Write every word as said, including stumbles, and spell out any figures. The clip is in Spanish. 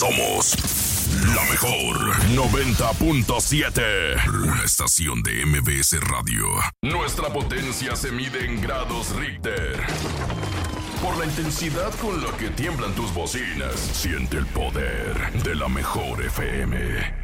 Somos la mejor noventa punto siete. Una estación de M B S Radio. Nuestra potencia se mide en grados Richter. Por la intensidad con la que tiemblan tus bocinas, siente el poder de la mejor F M.